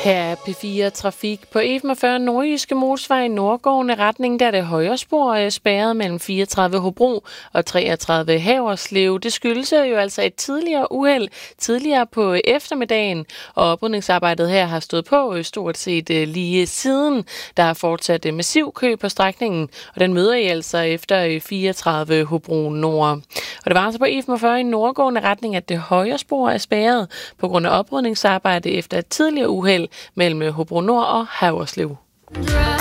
Her er P4 Trafik. På E45 Nordjyske Motorvej i nordgående retning, der er det højre spor spærret mellem 34 Hobro og 33 Haverslev. Det skyldes jo altså et tidligere uheld tidligere på eftermiddagen, og oprydningsarbejdet her har stået på stort set lige siden. Der er fortsat massiv kø på strækningen, og den møder I altså efter 34 Hobro Nord. Og det var altså på E45 i nordgående retning, at det højre spor er spærret på grund af oprydningsarbejde efter et tidligere uheld mellem Hobro Nord og Haverslev.